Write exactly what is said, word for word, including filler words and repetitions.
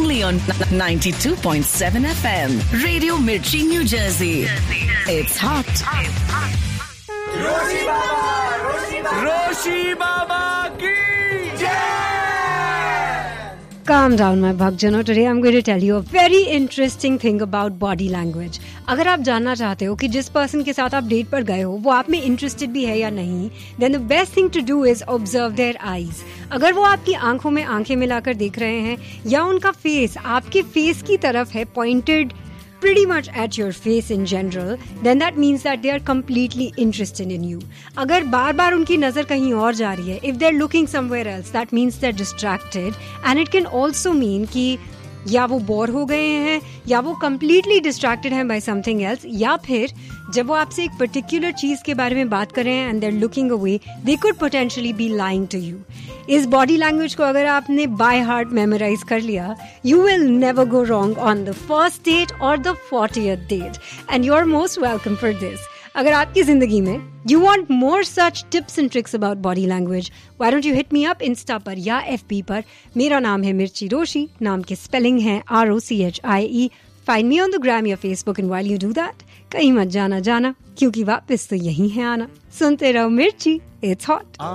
only on ninety-two point seven F M. Radio Mirchi, New Jersey. It's hot. रोशी बाबा, रोशी बाबा की जय! Calm down, my bhagjano. Today I'm going to tell you a very interesting thing about body language. अगर आप जानना चाहते हो कि जिस person के साथ आप डेट पर गए हो वो आप में इंटरेस्टेड भी है या नहीं, then the best thing to do is observe their eyes. अगर वो आपकी आंखों में आंखें मिलाकर देख रहे हैं या उनका फेस आपके फेस की तरफ है, pointed pretty much at your face in general, then that means that they are completely interested in you. अगर बार बार उनकी नजर कहीं और जा रही है, if they're looking somewhere else, that means they're distracted, and it can also mean कि या वो बोर हो गए हैं या वो completely distracted हैं by something else, या फिर जब वो आपसे एक particular चीज के बारे में बात कर रहे हैं and they're looking away, they could potentially be lying to you. इस body language को अगर आपने by heart memorize कर लिया, you will never go wrong on the first date or the fortieth date, and you're most welcome for this. अगर आपकी जिंदगी में you want more such tips and tricks about body language, why don't you hit me up Insta पर या F B पर. मेरा नाम है मिर्ची रोशी, नाम के स्पेलिंग है R O C H I E. Find me on the gram या Facebook, and while you do that, कहीं मत जाना जाना क्योंकि वापस तो यहीं है आना. सुनते रहो मिर्ची, it's hot.